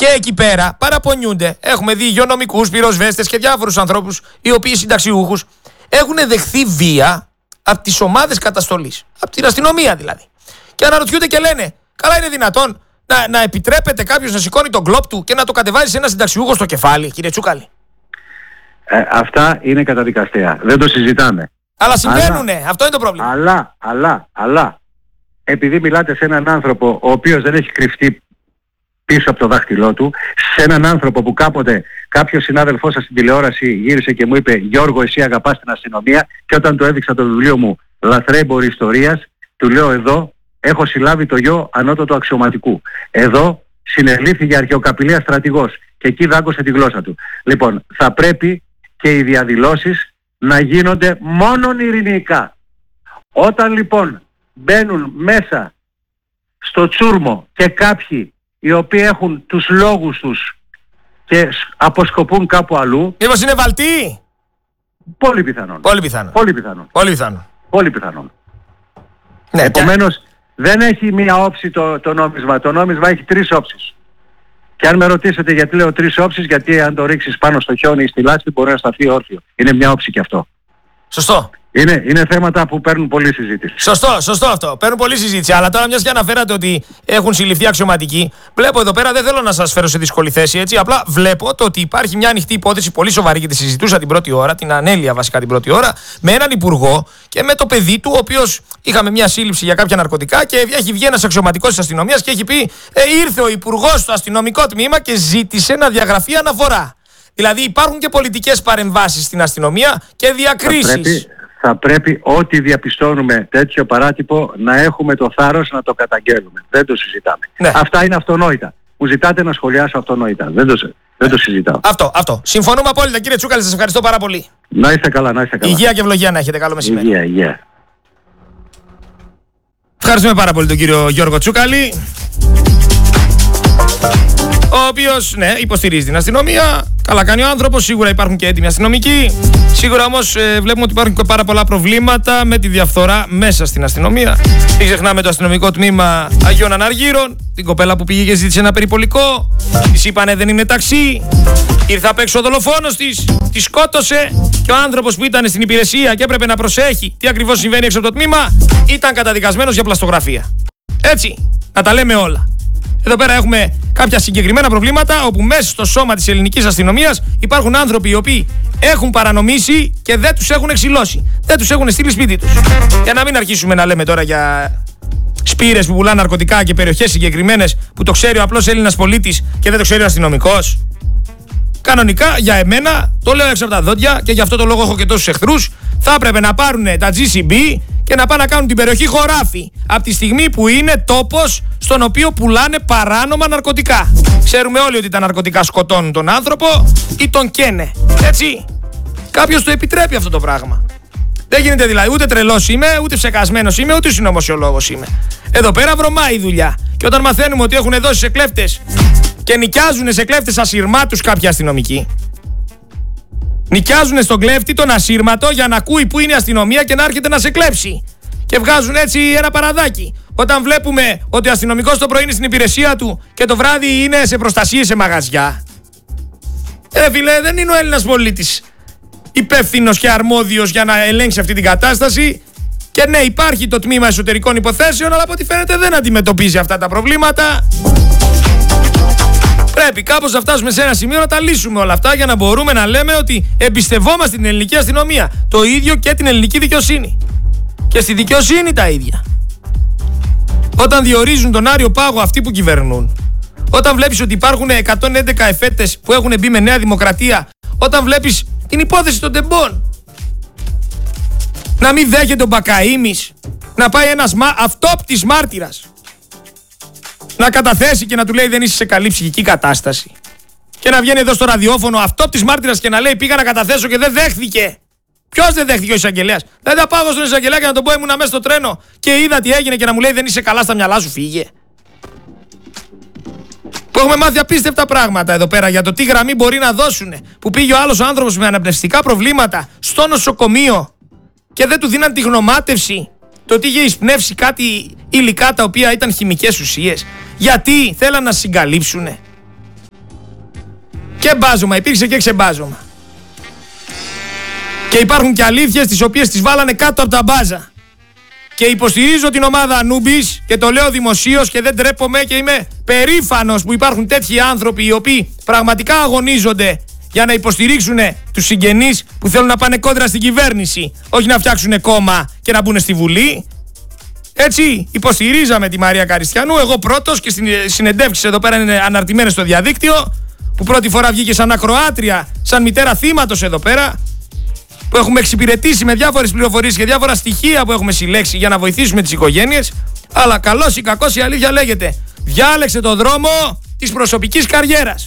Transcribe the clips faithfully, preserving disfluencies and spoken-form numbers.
Και εκεί πέρα παραπονιούνται. Έχουμε δει υγειονομικούς, πυροσβέστες και διάφορους ανθρώπους, οι οποίοι συνταξιούχους έχουν δεχθεί βία από τις ομάδες καταστολής. Από την αστυνομία δηλαδή. Και αναρωτιούνται και λένε, καλά είναι δυνατόν να, να επιτρέπεται κάποιος να σηκώνει τον κλόπ του και να το κατεβάζει σε ένα συνταξιούχο στο κεφάλι, κύριε Τσούκαλη? Ε, αυτά είναι καταδικαστέα. Δεν το συζητάμε. Αλλά συμβαίνουνε. Αλλά, αυτό είναι το πρόβλημα. Αλλά, αλλά, αλλά, επειδή μιλάτε σε έναν άνθρωπο ο οποίος δεν έχει κρυφτεί πίσω από το δάχτυλό του, σε έναν άνθρωπο που κάποτε κάποιος συνάδελφός σας στην τηλεόραση γύρισε και μου είπε, Γιώργο, εσύ αγαπάς την αστυνομία, και όταν του έδειξα το βιβλίο μου Λαθρέμποροι Ιστορίας, του λέω, εδώ έχω συλλάβει το γιο ανώτατου αξιωματικού. Εδώ συνελήφθη για αρχαιοκαπηλεία στρατηγός και εκεί δάγκωσε τη γλώσσα του. Λοιπόν, θα πρέπει και οι διαδηλώσεις να γίνονται μόνον ειρηνικά. Όταν λοιπόν μπαίνουν μέσα στο τσούρμο και κάποιοι οι οποίοι έχουν τους λόγους τους και αποσκοπούν κάπου αλλού... Μήπως είναι βαλτοί? Πολύ πιθανόν. Πολύ πιθανόν. Πολύ πιθανόν. Πολύ πιθανόν. Πολύ πιθανόν. Ναι, επομένως και... δεν έχει μία όψη το, το νόμισμα. Το νόμισμα έχει τρεις όψεις. Και αν με ρωτήσετε γιατί λέω τρεις όψεις, γιατί αν το ρίξεις πάνω στο χιόνι ή στη λάσπη μπορεί να σταθεί όρθιο. Είναι μια όψη και αυτό. Σωστό. Είναι, είναι θέματα που παίρνουν πολύ συζήτηση. Σωστό, σωστό αυτό. Παίρνουν πολύ συζήτηση. Αλλά τώρα, μιας και αναφέρατε ότι έχουν συλληφθεί αξιωματικοί, βλέπω εδώ πέρα, δεν θέλω να σας φέρω σε δύσκολη θέση, έτσι. Απλά βλέπω το ότι υπάρχει μια ανοιχτή υπόθεση πολύ σοβαρή και τη συζητούσα την πρώτη ώρα, την ανέλεια βασικά την πρώτη ώρα, με έναν υπουργό και με το παιδί του, ο οποίος είχαμε μια σύλληψη για κάποια ναρκωτικά και έχει βγει ένας αξιωματικός της αστυνομίας και έχει πει, ε, ήρθε ο υπουργός στο αστυνομικό τμήμα και ζήτησε να διαγραφεί αναφορά. Δηλαδή υπάρχουν και πολιτικές παρεμβάσεις στην αστυνομία και διακρίσεις. Θα πρέπει ό,τι διαπιστώνουμε τέτοιο παράτυπο να έχουμε το θάρρος να το καταγγέλουμε. Δεν το συζητάμε. Ναι. Αυτά είναι αυτονόητα. Μου ζητάτε να σχολιάσω αυτονόητα. Δεν το, δεν το συζητάω. Αυτό, αυτό. Συμφωνούμε απόλυτα, κύριε Τσούκαλη. Σας ευχαριστώ πάρα πολύ. Να είστε καλά, να είστε καλά. Υγεία και ευλογία να έχετε. Καλό μεσημέρι. Υγεία, υγεία. Ευχαριστούμε πάρα πολύ τον κύριο Γιώργο Τσούκαλη, ο οποίος, ναι, υποστηρίζει την αστυνομία. Καλά κάνει ο άνθρωπος. Σίγουρα υπάρχουν και έτοιμοι αστυνομικοί. Σίγουρα όμως ε, βλέπουμε ότι υπάρχουν και πάρα πολλά προβλήματα με τη διαφθορά μέσα στην αστυνομία. Μην ξεχνάμε το αστυνομικό τμήμα Αγίων Αναργύρων. Την κοπέλα που πήγε και ζήτησε ένα περιπολικό. Της είπανε δεν είναι ταξί. Ήρθε απ' έξω ο δολοφόνος της. Τη σκότωσε. Και ο άνθρωπος που ήταν στην υπηρεσία και έπρεπε να προσέχει τι ακριβώς συμβαίνει έξω από το τμήμα ήταν καταδικασμένος για πλαστογραφία. Έτσι. Να τα λέμε όλα. Εδώ πέρα έχουμε κάποια συγκεκριμένα προβλήματα όπου μέσα στο σώμα της ελληνικής αστυνομίας υπάρχουν άνθρωποι οι οποίοι έχουν παρανομήσει και δεν τους έχουν εξηλώσει. Δεν τους έχουν στείλει σπίτι τους. Για να μην αρχίσουμε να λέμε τώρα για σπήρες που πουλάνε ναρκωτικά και περιοχές συγκεκριμένες που το ξέρει ο απλός Έλληνας πολίτης και δεν το ξέρει ο αστυνομικός. Κανονικά για εμένα, το λέω έξω από τα δόντια και γι' αυτό το λόγο έχω και τόσους εχθρούς, θα έπρεπε να πάρουν τα τζι σι μπι και να πάνε να κάνουν την περιοχή χωράφι από τη στιγμή που είναι τόπος στον οποίο πουλάνε παράνομα ναρκωτικά. Ξέρουμε όλοι ότι τα ναρκωτικά σκοτώνουν τον άνθρωπο ή τον καίνε. Έτσι. Κάποιος το επιτρέπει αυτό το πράγμα. Δεν γίνεται δηλαδή, ούτε τρελός είμαι, ούτε ψεκασμένος είμαι, ούτε συνωμοσιολόγος είμαι. Εδώ πέρα βρωμάει η δουλειά. Και όταν μαθαίνουμε ότι έχουν δώσει σε κλέφτες και νοικιάζουν σε κλέφτες ασυρμάτους κάποιοι αστυνομικοί, νοικιάζουν στον κλέφτη τον ασύρματο για να ακούει που είναι η αστυνομία και να έρχεται να σε κλέψει. Και βγάζουν έτσι ένα παραδάκι. Όταν βλέπουμε ότι ο αστυνομικός το πρωί είναι στην υπηρεσία του και το βράδυ είναι σε προστασίες σε μαγαζιά. Ε, φίλε, δεν είναι ο Έλληνας πολίτης υπεύθυνος και αρμόδιος για να ελέγξει αυτή την κατάσταση. Και ναι, υπάρχει το τμήμα εσωτερικών υποθέσεων, αλλά από ό,τι φαίνεται δεν αντιμετωπίζει αυτά τα προβλήματα. Πρέπει κάπως να φτάσουμε σε ένα σημείο να τα λύσουμε όλα αυτά για να μπορούμε να λέμε ότι εμπιστευόμαστε την ελληνική αστυνομία. Το ίδιο και την ελληνική δικαιοσύνη. Και στη δικαιοσύνη τα ίδια. Όταν διορίζουν τον Άριο Πάγο αυτοί που κυβερνούν, όταν βλέπεις ότι υπάρχουν εκατόν έντεκα εφέτες που έχουν μπει με Νέα Δημοκρατία, όταν βλέπεις την υπόθεση των τεμπών, να μην δέχεται ο Μπακαΐμης να πάει ένας μα... αυτόπτης μάρτυρας να καταθέσει και να του λέει δεν είσαι σε καλή ψυχική κατάσταση, και να βγαίνει εδώ στο ραδιόφωνο αυτόπτης μάρτυρας και να λέει πήγα να καταθέσω και δεν δέχθηκε. Ποιος δεν δέχθηκε? Ο εισαγγελέας. Δηλαδή θα πάω στον εισαγγελέα και να τον πω ήμουνα μέσα στο τρένο και είδα τι έγινε και να μου λέει δεν είσαι καλά στα μυαλά σου, φύγε. Που έχουμε μάθει απίστευτα πράγματα εδώ πέρα για το τι γραμμή μπορεί να δώσουν. Που πήγε ο άλλος ο άνθρωπος με αναπνευστικά προβλήματα στο νοσοκομείο και δεν του δίναν τη γνωμάτευση, το ότι είχε εισπνεύσει κάτι υλικά τα οποία ήταν χημικές ουσίες. Γιατί θέλαν να συγκαλύψουνε. Και μπάζωμα, υπήρξε και ξεμπάζωμα. Και υπάρχουν και αλήθειες τις οποίες τις βάλανε κάτω από τα μπάζα. Και υποστηρίζω την ομάδα Ανούμπης και το λέω δημοσίως και δεν τρέπομαι και είμαι περήφανος που υπάρχουν τέτοιοι άνθρωποι οι οποίοι πραγματικά αγωνίζονται για να υποστηρίξουν τους συγγενείς που θέλουν να πάνε κόντρα στην κυβέρνηση, όχι να φτιάξουν κόμμα και να μπουν στη Βουλή. Έτσι υποστηρίζαμε τη Μαρία Καριστιανού, εγώ πρώτος, και στις συνεντεύξεις εδώ πέρα είναι αναρτημένες στο διαδίκτυο, που πρώτη φορά βγήκε σαν ακροάτρια, σαν μητέρα θύματος εδώ πέρα, που έχουμε εξυπηρετήσει με διάφορες πληροφορίες και διάφορα στοιχεία που έχουμε συλλέξει για να βοηθήσουμε τις οικογένειες. Αλλά καλώς ή κακώς η αλήθεια λέγεται, διάλεξε το δρόμο της προσωπικής καριέρας.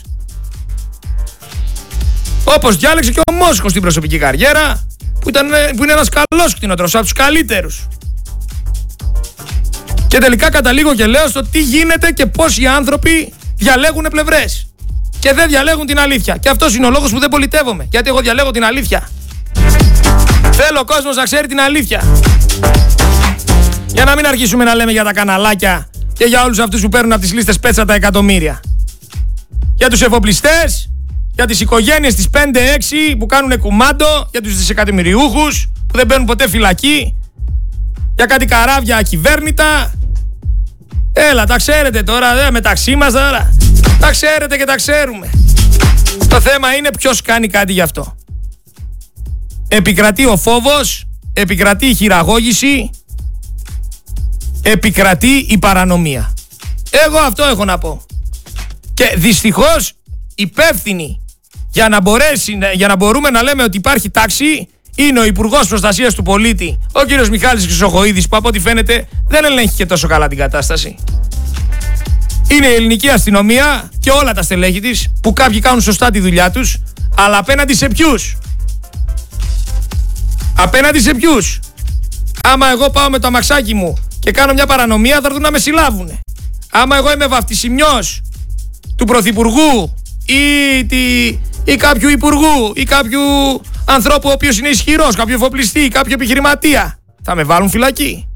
Όπως διάλεξε και ο Μόσχος την προσωπική καριέρα, που, ήταν, που είναι ένας καλός κτηνοτρόφος, από τους καλύτερους. Και τελικά καταλήγω και λέω στο τι γίνεται και πώς οι άνθρωποι διαλέγουν πλευρές. Και δεν διαλέγουν την αλήθεια. Και αυτός είναι ο λόγος που δεν πολιτεύομαι. Γιατί εγώ διαλέγω την αλήθεια. Θέλω ο κόσμος να ξέρει την αλήθεια. Για να μην αρχίσουμε να λέμε για τα καναλάκια και για όλους αυτούς που παίρνουν από τις λίστες πέτσα τα εκατομμύρια. Για τους εφοπλιστές, για τις οικογένειες της πέντε έξι που κάνουν κουμάντο, για τους δισεκατομμυριούχους που δεν μπαίνουν ποτέ φυλακή, για κάτι καράβια ακυβέρνητα. Έλα, τα ξέρετε τώρα, δε, μεταξύ μας τώρα. Τα ξέρετε και τα ξέρουμε. Το θέμα είναι ποιος κάνει κάτι γι' αυτό. Επικρατεί ο φόβος, επικρατεί η χειραγώγηση, επικρατεί η παρανομία. Εγώ αυτό έχω να πω. Και δυστυχώς υπεύθυνοι για να, μπορέσει, για να μπορούμε να λέμε ότι υπάρχει τάξη είναι ο Υπουργός Προστασίας του Πολίτη, ο κύριος Μιχάλης Χρυσοχοΐδης, που από ό,τι φαίνεται δεν ελέγχει και τόσο καλά την κατάσταση. Είναι η ελληνική αστυνομία και όλα τα στελέχη της, που κάποιοι κάνουν σωστά τη δουλειά τους, αλλά απέναντι σε ποιους? Απέναντι σε ποιους? Άμα εγώ πάω με το αμαξάκι μου και κάνω μια παρανομία, θα έρθουν να με συλλάβουνε. Άμα εγώ είμαι βαφτισιμιός του Πρωθυπουργού ή, τη, ή κάποιου υπουργού ή κάποιου ανθρώπου ο οποίος είναι ισχυρός, κάποιο εφοπλιστή ή κάποιο επιχειρηματία, θα με βάλουν φυλακή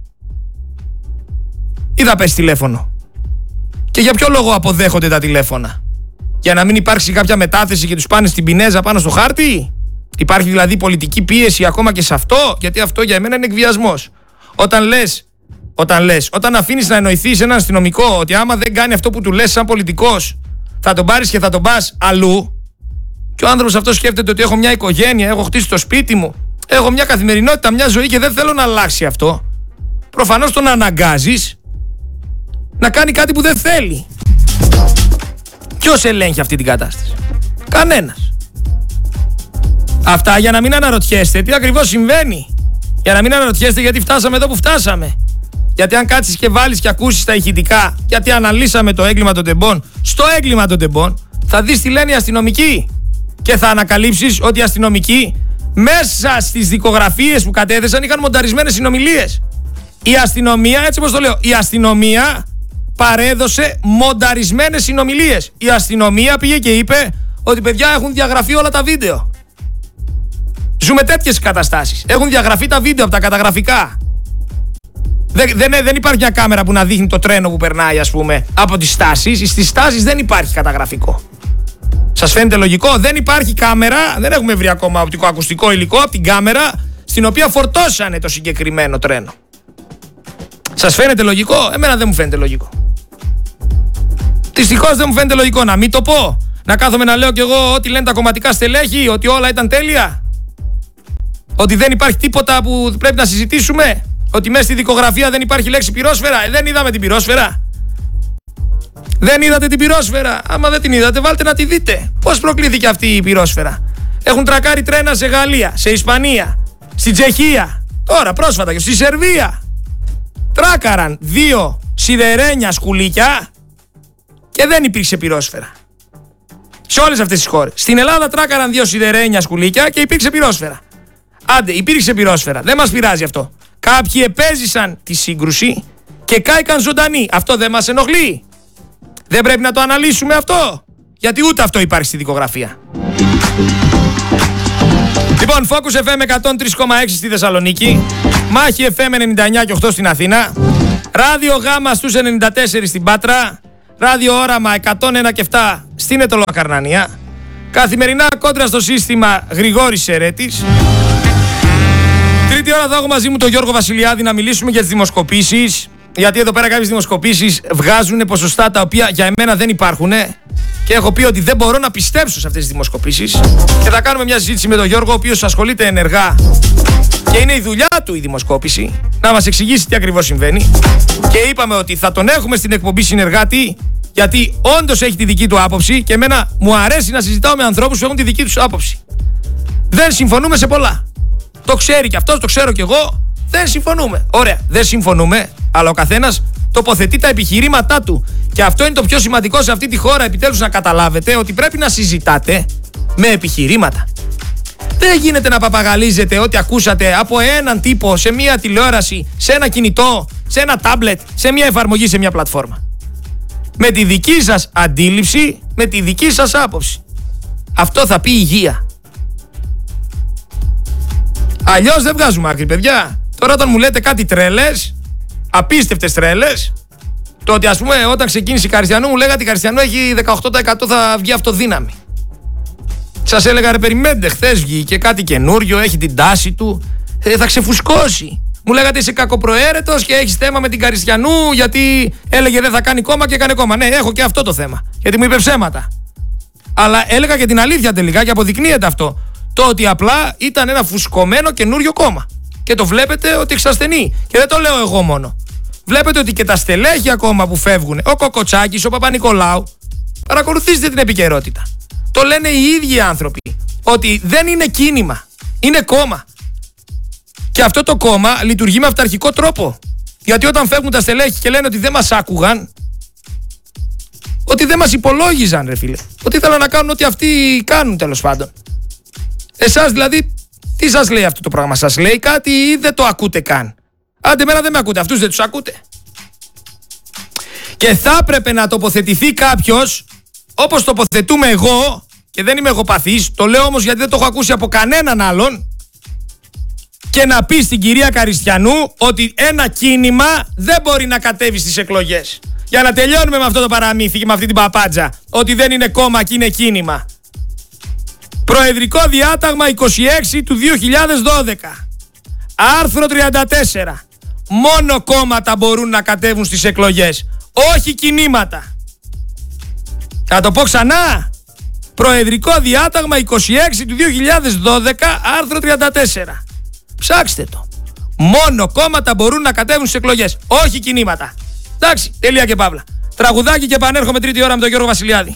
ή θα πέσει τηλέφωνο? Και για ποιο λόγο αποδέχονται τα τηλέφωνα? Για να μην υπάρξει κάποια μετάθεση και τους πάνε στην πινέζα πάνω στο χάρτη? Υπάρχει δηλαδή πολιτική πίεση ακόμα και σε αυτό? Γιατί αυτό για μένα είναι εκβιασμός. Όταν λες, όταν λες, όταν αφήνεις να εννοηθείς έναν αστυνομικό ότι άμα δεν κάνει αυτό που του λες σαν πολιτικός, θα τον πάρεις και θα τον πας αλλού, και ο άνθρωπος αυτός σκέφτεται ότι έχω μια οικογένεια, έχω χτίσει το σπίτι μου, έχω μια καθημερινότητα, μια ζωή και δεν θέλω να αλλάξει αυτό, προφανώς τον αναγκάζεις να κάνει κάτι που δεν θέλει. Ποιος ελέγχει αυτή την κατάσταση? Κανένας. Αυτά για να μην αναρωτιέστε τι ακριβώς συμβαίνει. Για να μην αναρωτιέστε γιατί φτάσαμε εδώ που φτάσαμε. Γιατί αν κάτσεις και βάλεις και ακούσεις τα ηχητικά, γιατί αναλύσαμε το έγκλημα των τεμπών, στο έγκλημα των τεμπών θα δεις τι λένε οι αστυνομικοί. Και θα ανακαλύψεις ότι οι αστυνομικοί μέσα στις δικογραφίες που κατέθεσαν είχαν μονταρισμένες συνομιλίες. Η αστυνομία, έτσι όπως το λέω, η αστυνομία παρέδωσε μονταρισμένες συνομιλίες. Η αστυνομία πήγε και είπε ότι παιδιά έχουν διαγραφεί όλα τα βίντεο. Ζούμε τέτοιες καταστάσεις. Έχουν διαγραφεί τα βίντεο από τα καταγραφικά. Δεν, δεν, δεν υπάρχει μια κάμερα που να δείχνει το τρένο που περνάει, ας πούμε, από τις στάσεις. Στις στάσεις δεν υπάρχει καταγραφικό. Σας φαίνεται λογικό? Δεν υπάρχει κάμερα, δεν έχουμε βρει ακόμα οπτικοακουστικό υλικό από την κάμερα στην οποία φορτώσανε το συγκεκριμένο τρένο. Σας φαίνεται λογικό? Εμένα δεν μου φαίνεται λογικό. Δυστυχώς δεν μου φαίνεται λογικό. Να μην το πω. Να κάθομαι να λέω κι εγώ ό,τι λένε τα κομματικά στελέχη, ότι όλα ήταν τέλεια. Ότι δεν υπάρχει τίποτα που πρέπει να συζητήσουμε. Ότι μέσα στη δικογραφία δεν υπάρχει λέξη πυρόσφαιρα. Ε, δεν είδαμε την πυρόσφαιρα. Δεν είδατε την πυρόσφαιρα? Άμα δεν την είδατε, βάλτε να τη δείτε. Πώς προκλήθηκε αυτή η πυρόσφαιρα? Έχουν τρακάρει τρένα σε Γαλλία, σε Ισπανία, στη Τσεχία, τώρα πρόσφατα και στη Σερβία. Τράκαραν δύο σιδερένια σκουλίκια και δεν υπήρξε πυρόσφαιρα. Σε όλες αυτές τις χώρες. Στην Ελλάδα τράκαραν δύο σιδερένια σκουλίκια και υπήρξε πυρόσφαιρα. Άντε, υπήρξε πυρόσφαιρα. Δεν μας πειράζει αυτό. Κάποιοι επέζησαν τη σύγκρουση και κάηκαν ζωντανοί. Αυτό δεν μας ενοχλεί? Δεν πρέπει να το αναλύσουμε αυτό? Γιατί ούτε αυτό υπάρχει στη δικογραφία. Λοιπόν, Focus εφ εμ εκατόν τρία κόμμα έξι στη Θεσσαλονίκη, Μάχη εφ εμ ενενήντα εννιά κόμμα οκτώ στην Αθήνα, Ράδιο Γάμα στους ενενήντα τέσσερα στην Πάτρα, Ράδιο Όραμα εκατόν ένα κόμμα επτά στην Ετωλοκαρνανία, Καθημερινά κόντρα στο σύστημα Γρηγόρης Σερέτης. Τρίτη ώρα θα έχω μαζί μου τον Γιώργο Βασιλιάδη να μιλήσουμε για τις δημοσκοπήσεις. Γιατί εδώ πέρα κάποιες δημοσκοπήσεις βγάζουν ποσοστά τα οποία για εμένα δεν υπάρχουν. Και έχω πει ότι δεν μπορώ να πιστέψω σε αυτές τις δημοσκοπήσεις. Και θα κάνουμε μια συζήτηση με τον Γιώργο, ο οποίος ασχολείται ενεργά και είναι η δουλειά του η δημοσκόπηση, να μας εξηγήσει τι ακριβώς συμβαίνει. Και είπαμε ότι θα τον έχουμε στην εκπομπή συνεργάτη, γιατί όντως έχει τη δική του άποψη και εμένα μου αρέσει να συζητάω με ανθρώπους που έχουν τη δική τους άποψη. Δεν συμφωνούμε σε πολλά. Το ξέρει και αυτός, το ξέρω κι εγώ. Δεν συμφωνούμε. Ωραία, δεν συμφωνούμε, αλλά ο καθένας τοποθετεί τα επιχειρήματά του. Και αυτό είναι το πιο σημαντικό σε αυτή τη χώρα, επιτέλους να καταλάβετε ότι πρέπει να συζητάτε με επιχειρήματα. Δεν γίνεται να παπαγαλίζετε ό,τι ακούσατε από έναν τύπο σε μια τηλεόραση, σε ένα κινητό, σε ένα τάμπλετ, σε μια εφαρμογή, σε μια πλατφόρμα. Με τη δική σας αντίληψη, με τη δική σας άποψη. Αυτό θα πει υγεία. Αλλιώς δεν βγάζουμε άκρη, παιδιά. Τώρα όταν μου λέτε κάτι τρέλες, απίστευτες τρέλες, το ότι ας πούμε όταν ξεκίνησε η Καριστιανού μου λέγατε η Καριστιανού έχει δεκαοκτώ τοις εκατό θα βγει αυτοδύναμη. Σας έλεγα ρε περιμένετε, χθες βγήκε κάτι καινούριο, έχει την τάση του, ε, θα ξεφουσκώσει. Μου λέγατε είσαι κακοπροαίρετος και έχεις θέμα με την Καριστιανού γιατί έλεγε δεν θα κάνει κόμμα και έκανε κόμμα. Ναι, έχω και αυτό το θέμα, γιατί μου είπε ψέματα. Αλλά έλεγα και την αλήθεια τελικά και αποδεικνύεται αυτό. Το ότι απλά ήταν ένα φουσκωμένο καινούριο κόμμα. Και το βλέπετε ότι εξασθενεί. Και δεν το λέω εγώ μόνο. Βλέπετε ότι και τα στελέχη ακόμα που φεύγουν, ο Κοκοτσάκης, ο Παπα-Νικολάου, παρακολουθήστε την επικαιρότητα. Το λένε οι ίδιοι άνθρωποι. Ότι δεν είναι κίνημα. Είναι κόμμα. Και αυτό το κόμμα λειτουργεί με αυταρχικό τρόπο. Γιατί όταν φεύγουν τα στελέχη και λένε ότι δεν μας άκουγαν, ότι δεν μας υπολόγιζαν, ρε φίλε. Ότι ήθελαν να κάνουν ό,τι αυτοί κάνουν, τέλος πάντων. Εσάς δηλαδή, τι σας λέει αυτό το πράγμα? Σας λέει κάτι ή δεν το ακούτε καν? Άντε, εμένα δεν με ακούτε, αυτούς δεν τους ακούτε. Και θα έπρεπε να τοποθετηθεί κάποιος όπως τοποθετούμε εγώ, και δεν είμαι εγωπαθής, το λέω όμως γιατί δεν το έχω ακούσει από κανέναν άλλον, και να πει στην κυρία Καριστιανού ότι ένα κίνημα δεν μπορεί να κατέβει στις εκλογές. Για να τελειώνουμε με αυτό το παραμύθι και με αυτή την παπάντζα, ότι δεν είναι κόμμα και είναι κίνημα. Προεδρικό διάταγμα είκοσι έξι του δύο χιλιάδες δώδεκα. Άρθρο τριάντα τέσσερα. Μόνο κόμματα μπορούν να κατέβουν στις εκλογές, όχι κινήματα. Θα το πω ξανά. Προεδρικό διάταγμα είκοσι έξι του δύο χιλιάδες δώδεκα, άρθρο τριάντα τέσσερα. Ψάξτε το. Μόνο κόμματα μπορούν να κατέβουν στις εκλογές, όχι κινήματα. Εντάξει, τελεία και παύλα. Τραγουδάκι και επανέρχομαι τρίτη ώρα με τον Γιώργο Βασιλιάδη.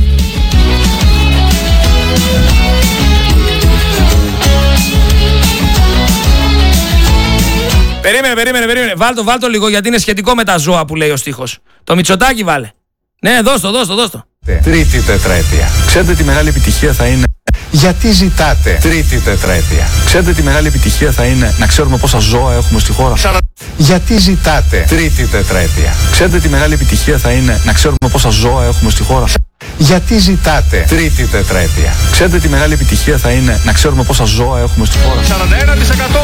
Περίμενε, περίμενε, περίμενε. Βάλτο, βάλτο λίγο γιατί είναι σχετικό με τα ζώα που λέει ο στίχος. Το Μητσοτάκι βάλε. Ναι, δώσ' το, δώσ' το, δώσ' το. Τρίτη τετραετία. Ξέρετε τι μεγάλη επιτυχία θα είναι? Γιατί ζητάτε τρίτη τετραετία? Ξέρετε τι μεγάλη επιτυχία θα είναι να ξέρουμε πόσα ζώα έχουμε στη χώρα? Σαρα... Γιατί ζητάτε τρίτη τετραετία? Ξέρετε τι μεγάλη επιτυχία θα είναι να ξέρουμε πόσα ζώα έχουμε στη χώρα? Γιατί ζητάτε τρίτη τετραετία? Ξέρετε τι μεγάλη επιτυχία θα είναι να ξέρουμε πόσα ζώα έχουμε στη χώρα? σαράντα ένα τοις εκατό.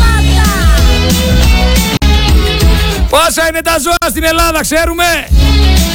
Πόσα είναι τα ζώα στην Ελλάδα, ξέρουμε?